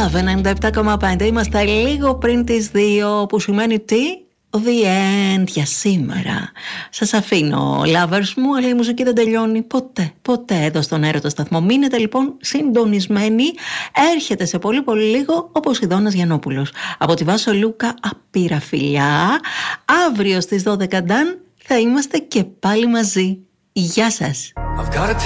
Love 97,5. Είμαστε λίγο πριν τις 2, που σημαίνει τι? The end για σήμερα. Σας αφήνω, lovers μου, αλλά η μουσική δεν τελειώνει ποτέ εδώ στον Έρωτα Σταθμό. Μείνετε λοιπόν συντονισμένοι. Έρχεται σε πολύ λίγο ο Ποσειδώνας Γιαννόπουλος. Από τη Βάσο Λούκα, απείρα φιλιά. Αύριο στις 12 θα είμαστε και πάλι μαζί. Γεια σας.